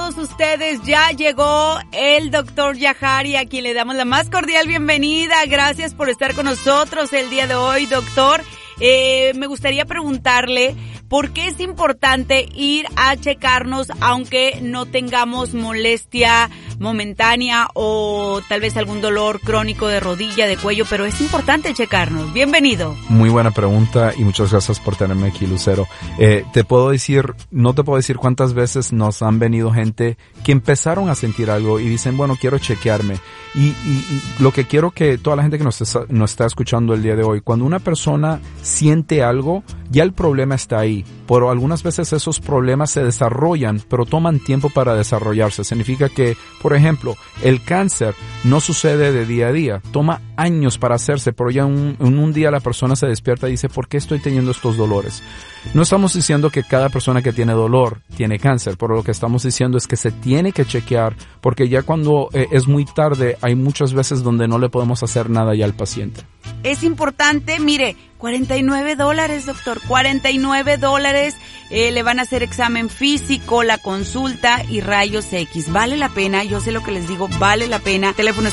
todos ustedes, ya llegó el doctor Yahari, a quien le damos la más cordial bienvenida. Gracias por estar con nosotros el día de hoy, doctor. Me gustaría preguntarle por qué es importante ir a checarnos aunque no tengamos molestia momentánea o tal vez algún dolor crónico de rodilla, de cuello, pero es importante checarnos. Bienvenido. Muy buena pregunta y muchas gracias por tenerme aquí, Lucero. No te puedo decir cuántas veces nos han venido gente que empezaron a sentir algo y dicen, bueno, quiero chequearme. Y lo que quiero que toda la gente que nos está escuchando el día de hoy, cuando una persona siente algo, ya el problema está ahí. Pero algunas veces esos problemas se desarrollan, pero toman tiempo para desarrollarse. Significa que, por ejemplo, el cáncer no sucede de día a día. Toma años para hacerse, pero ya en un día la persona se despierta y dice, ¿por qué estoy teniendo estos dolores? No estamos diciendo que cada persona que tiene dolor tiene cáncer, pero lo que estamos diciendo es que se tiene que chequear, porque ya cuando es muy tarde, hay muchas veces donde no le podemos hacer nada ya al paciente. Es importante, mire, $49, doctor, $49, le van a hacer examen físico, la consulta y rayos X. Vale la pena, yo sé lo que les digo, vale la pena. Teléfono es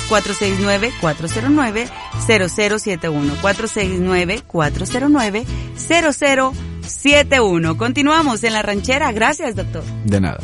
469-409-0071, 469-409-0071. Continuamos en La Ranchera. Gracias, doctor. De nada.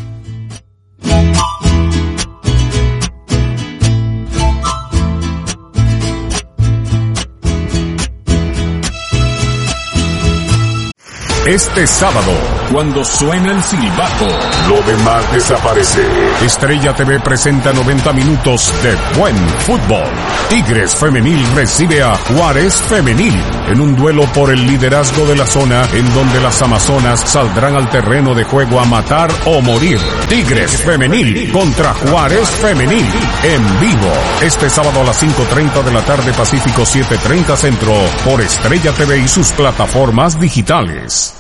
Este sábado, cuando suena el silbato, lo demás desaparece. Estrella TV presenta 90 minutos de buen fútbol. Tigres Femenil recibe a Juárez Femenil en un duelo por el liderazgo de la zona, en donde las amazonas saldrán al terreno de juego a matar o morir. Tigres Femenil contra Juárez Femenil en vivo. Este sábado a las 5:30 de la tarde, Pacífico 7:30 Centro, por Estrella TV y sus plataformas digitales.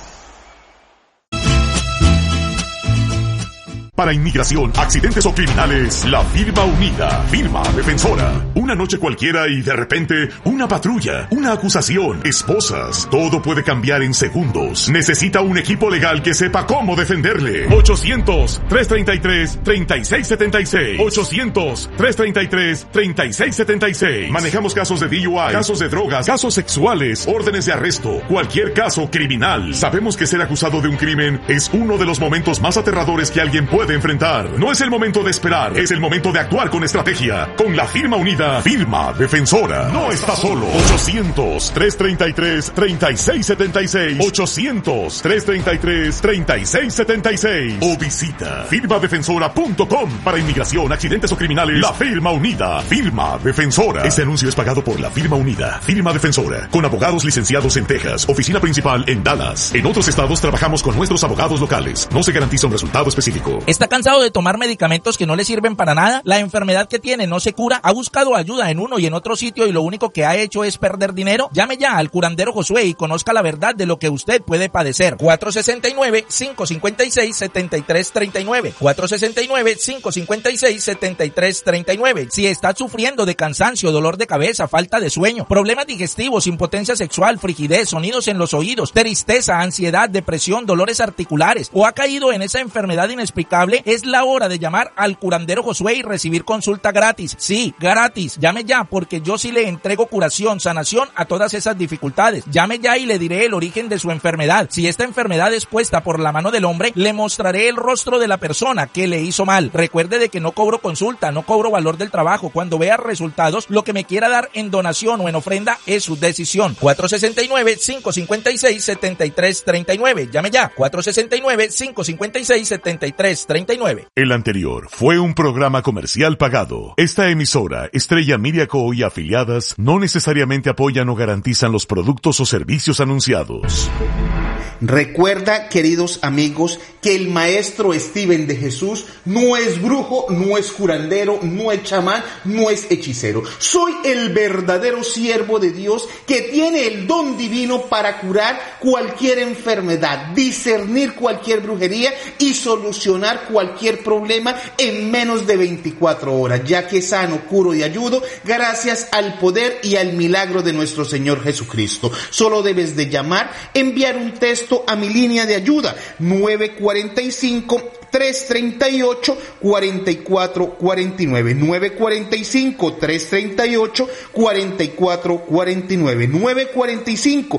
Para inmigración, accidentes o criminales, la firma unida, firma defensora. Una noche cualquiera y de repente, una patrulla, una acusación, esposas. Todo puede cambiar en segundos. Necesita un equipo legal que sepa cómo defenderle. 800-333-3676. 800-333-3676. Manejamos casos de DUI, casos de drogas, casos sexuales, órdenes de arresto, cualquier caso criminal. Sabemos que ser acusado de un crimen es uno de los momentos más aterradores que alguien puede enfrentar. No es el momento de esperar, es el momento de actuar con estrategia. Con la firma unida, firma defensora. No está solo. 800-333-3676. 800-333-3676. O visita firmadefensora.com. Para inmigración, accidentes o criminales, la firma unida, firma defensora. Este anuncio es pagado por la firma unida, firma defensora, con abogados licenciados en Texas, oficina principal en Dallas. En otros estados trabajamos con nuestros abogados locales. No se garantiza un resultado específico. ¿Está cansado de tomar medicamentos que no le sirven para nada? ¿La enfermedad que tiene no se cura? ¿Ha buscado ayuda en uno y en otro sitio y lo único que ha hecho es perder dinero? Llame ya al curandero Josué y conozca la verdad de lo que usted puede padecer. 469-556-7339. 469-556-7339. Si está sufriendo de cansancio, dolor de cabeza, falta de sueño, problemas digestivos, impotencia sexual, frigidez, sonidos en los oídos, tristeza, ansiedad, depresión, dolores articulares o ha caído en esa enfermedad inexplicable, es la hora de llamar al curandero Josué y recibir consulta gratis. Sí, gratis. Llame ya porque yo sí le entrego curación, sanación a todas esas dificultades. Llame ya y le diré el origen de su enfermedad. Si esta enfermedad es puesta por la mano del hombre, le mostraré el rostro de la persona que le hizo mal. Recuerde de que no cobro consulta, no cobro valor del trabajo. Cuando vea resultados, lo que me quiera dar en donación o en ofrenda es su decisión. 469-556-7339. Llame ya. 469-556-7339. El anterior fue un programa comercial pagado. Esta emisora, Estrella Media Co. y afiliadas, no necesariamente apoyan o garantizan los productos o servicios anunciados. Recuerda, queridos amigos, que el maestro Steven de Jesús no es brujo, no es curandero, no es chamán, no es hechicero. Soy el verdadero siervo de Dios que tiene el don divino para curar cualquier enfermedad, discernir cualquier brujería y solucionar cualquier problema en menos de 24 horas, ya que sano, curo y ayudo gracias al poder y al milagro de nuestro Señor Jesucristo. Solo debes de llamar, enviar un texto texto a mi línea de ayuda 945-338-4449, 945-338-4449,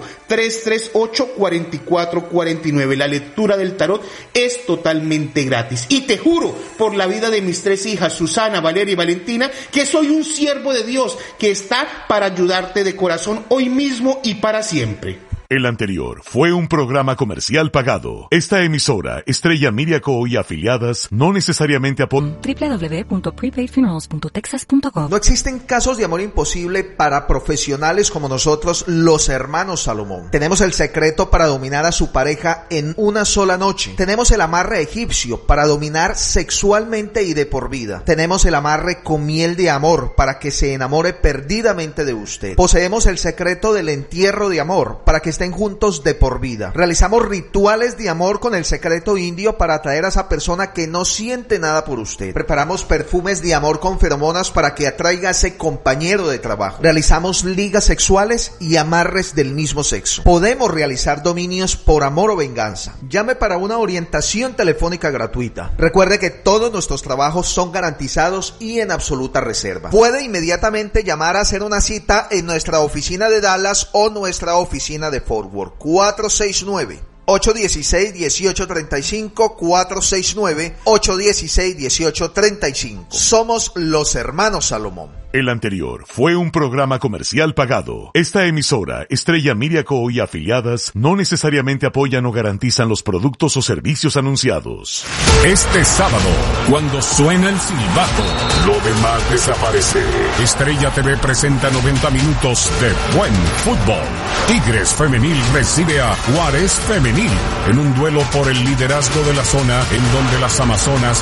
945-338-4449. La lectura del tarot es totalmente gratis y te juro por la vida de mis 3 hijas, Susana, Valeria y Valentina, que soy un siervo de Dios que está para ayudarte de corazón hoy mismo y para siempre. El anterior fue un programa comercial pagado. Esta emisora, Estrella Media Co. y afiliadas, no necesariamente apoyan. www.prepaidfunerals.texas.gov. No existen casos de amor imposible para profesionales como nosotros, los hermanos Salomón. Tenemos el secreto para dominar a su pareja en una sola noche. Tenemos el amarre egipcio para dominar sexualmente y de por vida. Tenemos el amarre con miel de amor para que se enamore perdidamente de usted. Poseemos el secreto del entierro de amor para que estén juntos de por vida. Realizamos rituales de amor con el secreto indio para atraer a esa persona que no siente nada por usted. Preparamos perfumes de amor con feromonas para que atraiga a ese compañero de trabajo. Realizamos ligas sexuales y amarres del mismo sexo. Podemos realizar dominios por amor o venganza. Llame para una orientación telefónica gratuita. Recuerde que todos nuestros trabajos son garantizados y en absoluta reserva. Puede inmediatamente llamar a hacer una cita en nuestra oficina de Dallas o nuestra oficina de Forward. 469-816-1835, 469-816-1835. Somos los hermanos Salomón. El anterior fue un programa comercial pagado. Esta emisora, Estrella Media Co. y afiliadas, no necesariamente apoyan o garantizan los productos o servicios anunciados. Este sábado, cuando suena el silbato, lo demás desaparece. Estrella TV presenta 90 minutos de buen fútbol. Tigres Femenil recibe a Juárez Femenil en un duelo por el liderazgo de la zona en donde las Amazonas